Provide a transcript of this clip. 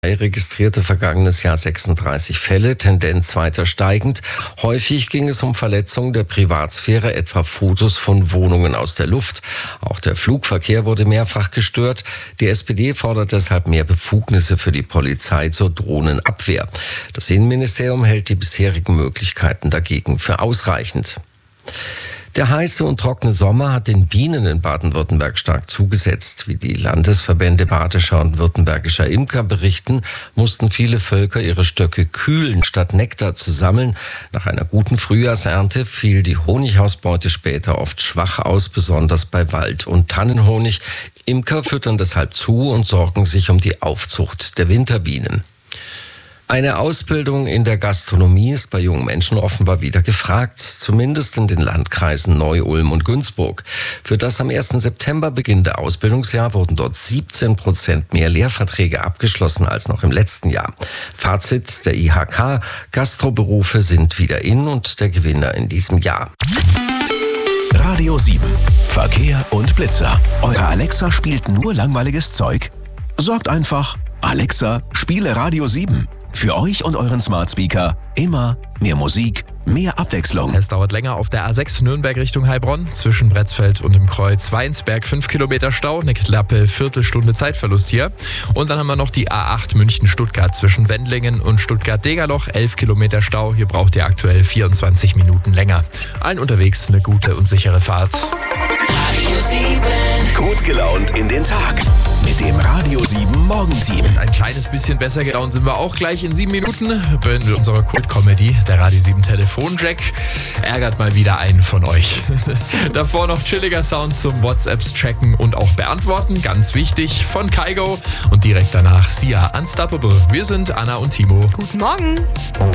Registrierte vergangenes Jahr 36 Fälle, Tendenz weiter steigend. Häufig ging es um Verletzungen der Privatsphäre, etwa Fotos von Wohnungen aus der Luft. Auch der Flugverkehr wurde mehrfach gestört. Die SPD fordert deshalb mehr Befugnisse für die Polizei zur Drohnenabwehr. Das Innenministerium hält die bisherigen Möglichkeiten dagegen für ausreichend. Der heiße und trockene Sommer hat den Bienen in Baden-Württemberg stark zugesetzt. Wie die Landesverbände badischer und württembergischer Imker berichten, mussten viele Völker ihre Stöcke kühlen, statt Nektar zu sammeln. Nach einer guten Frühjahrsernte fiel die Honighausbeute später oft schwach aus, besonders bei Wald- und Tannenhonig. Imker füttern deshalb zu und sorgen sich um die Aufzucht der Winterbienen. Eine Ausbildung in der Gastronomie ist bei jungen Menschen offenbar wieder gefragt, zumindest in den Landkreisen Neu-Ulm und Günzburg. Für das am 1. September beginnende Ausbildungsjahr wurden dort 17% mehr Lehrverträge abgeschlossen als noch im letzten Jahr. Fazit der IHK: Gastroberufe sind wieder in und der Gewinner in diesem Jahr. Radio 7. Verkehr und Blitzer. Eure Alexa spielt nur langweiliges Zeug? Sorgt einfach: Alexa, spiele Radio 7. Für euch und euren Smart Speaker immer mehr Musik, mehr Abwechslung. Es dauert länger auf der A6 Nürnberg Richtung Heilbronn. Zwischen Bretzfeld und dem Kreuz Weinsberg 5 Kilometer Stau, eine knappe Viertelstunde Zeitverlust hier. Und dann haben wir noch die A8 München-Stuttgart zwischen Wendlingen und Stuttgart-Degerloch, 11 Kilometer Stau. Hier braucht ihr aktuell 24 Minuten länger. Allen unterwegs eine gute und sichere Fahrt. Radio 7. Gut gelaunt in den Tag mit dem Radio 7 Morgenteam. Ein kleines bisschen besser gelaunt sind wir auch gleich in 7 Minuten. Bei unserer Kult-Comedy, der Radio 7 Telefonjack, ärgert mal wieder einen von euch. Davor noch chilliger Sound zum WhatsApps checken und auch beantworten. Ganz wichtig, von Kygo. Und direkt danach Sia, Unstoppable. Wir sind Anna und Timo. Guten Morgen.